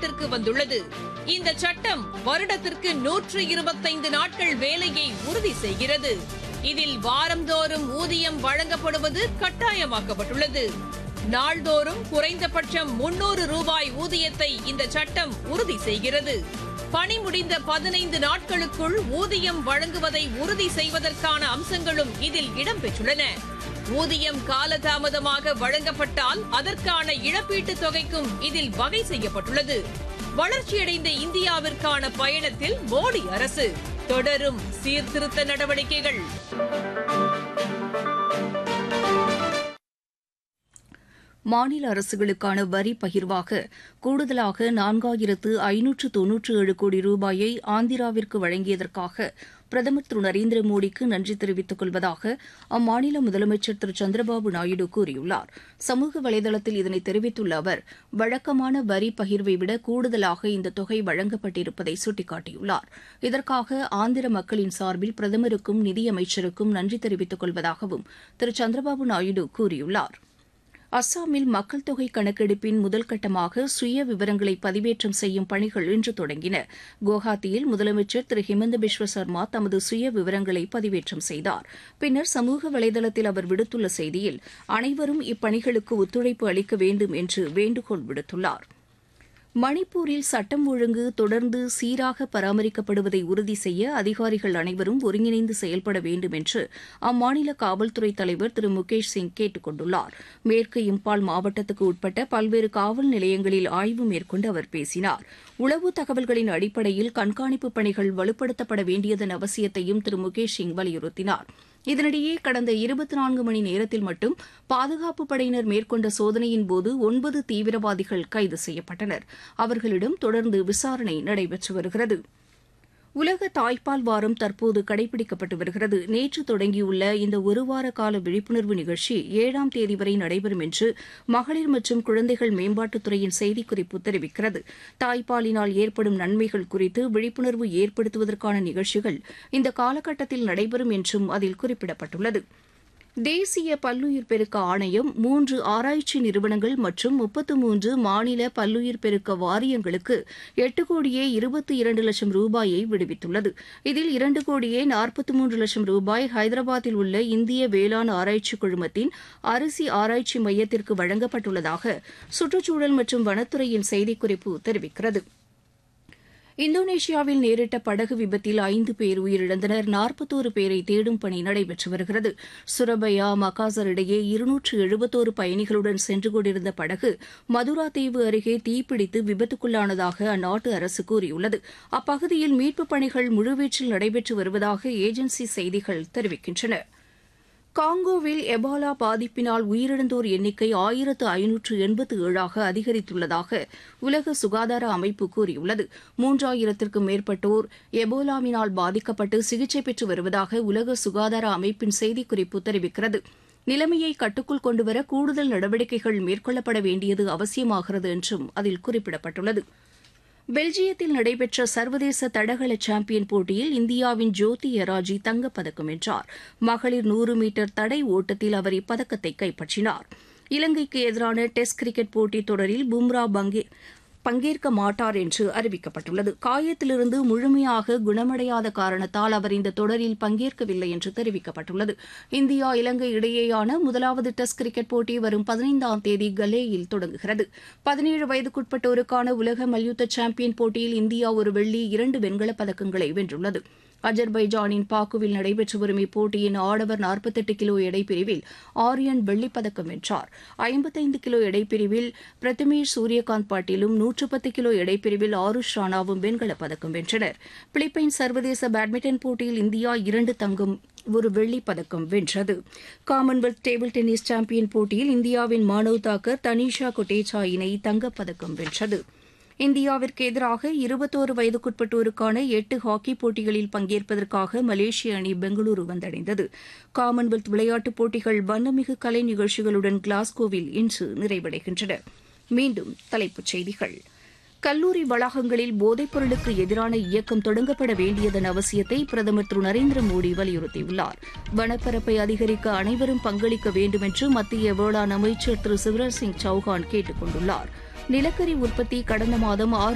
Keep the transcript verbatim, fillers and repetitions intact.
அமலுக்கு வந்துள்ளது. இந்த சட்டம் வருடத்திற்கு நூற்று இருபத்தைந்து நாட்கள் வேலையை உறுதி செய்கிறது. இதில் வாரந்தோறும் ஊதியம் வழங்கப்படுவது கட்டாயமாக்கப்பட்டுள்ளது. நாள்தோறும் குறைந்தபட்சம் முன்னூறு ரூபாய் ஊதியத்தை இந்த சட்டம் உறுதி செய்கிறது. பணி முடிந்த பதினைந்து நாட்களுக்குள் ஊதியம் வழங்குவதை உறுதி செய்வதற்கான அம்சங்களும் இதில் இடம்பெற்றுள்ளன. ஊதியம் காலதாமதமாக வழங்கப்பட்டால் அதற்கான இழப்பீட்டுத் தொகைக்கும் இதில் வகை செய்யப்பட்டுள்ளது. வளர்ச்சியடைந்த இந்தியாவிற்கான பயணத்தில் மோடி அரசு தொடரும் சீர்திருத்த நடவடிக்கைகள். மாநில அரசுகளுக்கான வரி பகிர்வாக கூடுதலாக நான்காயிரத்து ஐநூற்று தொன்னூற்று ஏழு கோடி ரூபாயை ஆந்திராவிற்கு வழங்கியதற்காக பிரதமர் திரு நரேந்திர மோடிக்கு நன்றி தெரிவித்துக் கொள்வதாக அம்மாநில முதலமைச்சர் திரு சந்திரபாபு நாயுடு கூறியுள்ளார். சமூக வலைதளத்தில் இதனை தெரிவித்துள்ள அவர், வழக்கமான வரி பகிர்வை விட கூடுதலாக இந்த தொகை வழங்கப்பட்டிருப்பதை சுட்டிக்காட்டியுள்ளார். இதற்காக ஆந்திர மக்களின் சார்பில் பிரதமருக்கும் நிதியமைச்சருக்கும் நன்றி தெரிவித்துக் கொள்வதாகவும் திரு சந்திரபாபு நாயுடு கூறியுள்ளார். அஸ்ஸாமில் மக்கள் தொகை கணக்கெடுப்பின் முதல் கட்டமாக சுய விவரங்களை பதிவேற்றம் செய்யும் பணிகள் இன்று தொடங்கின. குவஹாத்தியில் முதலமைச்சர் திரு ஹிமந்த பிஸ்வ சர்மா தமது சுய விவரங்களை பதிவேற்றம் செய்தார். பின்னர் சமூக வலைதளத்தில் அவர் விடுத்துள்ள செய்தியில், அனைவரும் இப்பணிகளுக்கு ஒத்துழைப்பு அளிக்க வேண்டும் என்று வேண்டுகோள் விடுத்துள்ளார். மணிப்பூரில் சட்டம் ஒழுங்கு தொடர்ந்து சீராக பராமரிக்கப்படுவதை உறுதி செய்ய அதிகாரிகள் அனைவரும் ஒருங்கிணைந்து செயல்பட வேண்டும் என்று அம்மாநில காவல்துறை தலைவர் திரு முகேஷ் சிங் கேட்டுக் கொண்டுள்ளார். மேற்கு இம்பால் மாவட்டத்துக்கு உட்பட்ட பல்வேறு காவல் நிலையங்களில் ஆய்வு மேற்கொண்டு அவர் பேசினார். உளவு தகவல்களின் அடிப்படையில் கண்காணிப்பு பணிகள் வலுப்படுத்தப்பட வேண்டியதன் அவசியத்தையும் திரு முகேஷ் சிங் வலியுறுத்தினார். இதனிடையே கடந்த இருபத்தி நான்கு மணி நேரத்தில் மட்டும் பாதுகாப்பு படையினர் மேற்கொண்ட சோதனையின்போது ஒன்பது தீவிரவாதிகள் கைது செய்யப்பட்டனர். அவர்களிடம் தொடர்ந்து விசாரணை நடைபெற்று வருகிறது. உலக தாய்ப்பால் வாரம் தற்போது கடைபிடிக்கப்பட்டு வருகிறது. நேற்று தொடங்கியுள்ள இந்த ஒருவார கால விழிப்புணர்வு நிகழ்ச்சி ஏழாம் தேதி வரை நடைபெறும் என்று மகளிர் மற்றும் குழந்தைகள் மேம்பாட்டுத்துறையின் செய்திக்குறிப்பு தெரிவிக்கிறது. தாய்ப்பாலினால் ஏற்படும் நன்மைகள் குறித்து விழிப்புணர்வு ஏற்படுத்துவதற்கான நிகழ்ச்சிகள் இந்த காலகட்டத்தில் நடைபெறும் என்றும் அதில் குறிப்பிடப்பட்டுள்ளது. தேசிய பல்லுயிர் பெருக்க ஆணையம் மூன்று ஆராய்ச்சி நிறுவனங்கள் மற்றும் முப்பத்து மூன்று மாநில பல்லுயிர் பெருக்க வாரியங்களுக்கு எட்டு கோடியே இருபத்தி இரண்டு லட்சம் ரூபாயை விடுவித்துள்ளது. இதில் இரண்டு கோடியே நாற்பத்தி மூன்று லட்சம் ரூபாய் ஹைதராபாத்தில் உள்ள இந்திய வேளாண் ஆராய்ச்சி குழுமத்தின் அரிசி ஆராய்ச்சி மையத்திற்கு வழங்கப்பட்டுள்ளதாக சுற்றுச்சூழல் மற்றும் வனத்துறையின் செய்திக்குறிப்பு தெரிவிக்கிறது. இந்தோனேஷியாவில் நேரிட்ட படகு விபத்தில் ஐந்து பேர் உயிரிழந்தனர். நாற்பத்தோரு பேரை தேடும் பணி நடைபெற்று வருகிறது. சுரபயா மகாசர் இடையே இருநூற்று எழுபத்தோரு பயணிகளுடன் சென்று கொண்டிருந்த படகு மதுரா தீவு அருகே தீப்பிடித்து விபத்துக்குள்ளானதாக அந்நாட்டு அரசு கூறியுள்ளது. அப்பகுதியில் மீட்புப் பணிகள் முழுவீச்சில் நடைபெற்று வருவதாக ஏஜென்சி செய்திகள் தெரிவிக்கின்றன. காங்கோவில் எபாலா பாதிப்பினால் உயிரிழந்தோர் எண்ணிக்கை ஆயிரத்து ஐநூற்று எண்பத்து ஏழாக அதிகரித்துள்ளதாக உலக சுகாதார அமைப்பு கூறியுள்ளது. மூன்றாயிரத்திற்கும் மேற்பட்டோர் எபோலாவினால் பாதிக்கப்பட்டு சிகிச்சை பெற்று வருவதாக உலக சுகாதார அமைப்பின் செய்திக்குறிப்பு தெரிவிக்கிறது. நிலைமையை கட்டுக்குள் கொண்டுவர கூடுதல் நடவடிக்கைகள் மேற்கொள்ளப்பட வேண்டியது அவசியமாகிறது என்றும் அதில் குறிப்பிடப்பட்டுள்ளது. பெல்ஜியத்தில் நடைபெற்ற சர்வதேச தடகள சாம்பியன் போட்டியில் இந்தியாவின் ஜோதி எராஜி தங்கப்பதக்கம் வென்றார். மகளிர் நூறு மீட்டர் தடை ஓட்டத்தில் அவர் இப்பதக்கத்தை கைப்பற்றினார். இலங்கைக்கு எதிரான டெஸ்ட் கிரிக்கெட் போட்டித் தொடரில் பும்ரா பங்கே பங்கேற்க மாட்டார் என்று அறிவிக்கப்பட்டுள்ளது. காயத்திலிருந்து முழுமையாக குணமடையாத காரணத்தால் அவர் இந்த தொடரில் பங்கேற்கவில்லை என்று தெரிவிக்கப்பட்டுள்ளது. இந்தியா இலங்கை இடையேயான முதலாவது டெஸ்ட் கிரிக்கெட் போட்டி வரும் பதினைந்தாம் தேதி கலேயில் தொடங்குகிறது. பதினேழு வயதுக்குட்பட்டோருக்கான உலக மல்யுத்த சாம்பியன் போட்டியில் இந்தியா ஒரு வெள்ளி இரண்டு வெண்கலப் பதக்கங்களை வென்றுள்ளது. அஜர்பைஜானின் பாக்குவில் நடைபெற்று வரும் இப்போட்டியின் ஆடவர் நாற்பத்தெட்டு கிலோ எடைப்பிரிவில் ஆரியன் வெள்ளிப்பதக்கம் வென்றார். ஐம்பத்தைந்து கிலோ எடைப்பிரிவில் பிரதமேஷ் சூரியகாந்த் பாட்டீலும் நூற்று பத்து கிலோ எடைப்பிரிவில் ஆருஷ் ராணாவும் வெண்கலப் பதக்கம் வென்றனர். பிலிப்பைன்ஸ் சர்வதேச பேட்மிண்டன் போட்டியில் இந்தியா இரண்டு தங்கம் ஒரு வெள்ளிப் பதக்கம் வென்றது. காமன்வெல்த் டேபிள் டென்னிஸ் சாம்பியன் போட்டியில் இந்தியாவின் மானவ் தாக்கர் தனிஷா கொட்டேச்சா இணை தங்கப்பதக்கம் வென்றது. இந்தியாவிற்கு எதிராக இருபத்தோரு வயதுக்குட்பட்டோருக்கான எட்டு ஹாக்கி போட்டிகளில் பங்கேற்பதற்காக மலேசிய அணி பெங்களூரு வந்தடைந்தது. காமன்வெல்த் விளையாட்டுப் போட்டிகள் வண்ணமிகு கலை நிகழ்ச்சிகளுடன் கிளாஸ்கோவில் இன்று நிறைவடைகின்றன. மீண்டும் தலைப்புச் செய்திகள். கல்லூரி வளாகங்களில் போதைப் பொருளுக்கு எதிரான இயக்கம் தொடங்கப்பட வேண்டியதன் அவசியத்தை பிரதமர் திரு நரேந்திர மோடி வலியுறுத்தியுள்ளார். வனப்பரப்பை அதிகரிக்க அனைவரும் பங்களிக்க வேண்டும் என்று மத்திய வேளாண் அமைச்சர் திரு சிவராஜ் சிங் சௌஹான் கேட்டுக் கொண்டுள்ளார். நிலக்கரி உற்பத்தி கடந்த மாதம் ஆறு